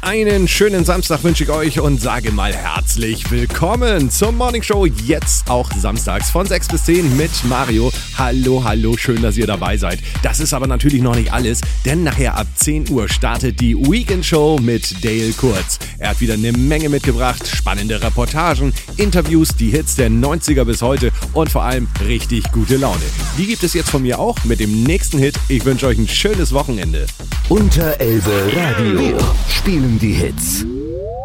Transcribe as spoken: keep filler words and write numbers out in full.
Einen schönen Samstag wünsche ich euch und sage mal herzlich willkommen zur Morning Show. Jetzt auch samstags von sechs bis zehn mit Mario. Hallo, hallo, schön, dass ihr dabei seid. Das ist aber natürlich noch nicht alles, denn nachher ab zehn Uhr startet die Weekend Show mit Dale Kurz. Er hat wieder eine Menge mitgebracht, spannende Reportagen, Interviews, die Hits der neunziger bis heute und vor allem richtig gute Laune. Die gibt es jetzt von mir auch mit dem nächsten Hit. Ich wünsche euch ein schönes Wochenende. Unter Elbe Radio spielen die Hits.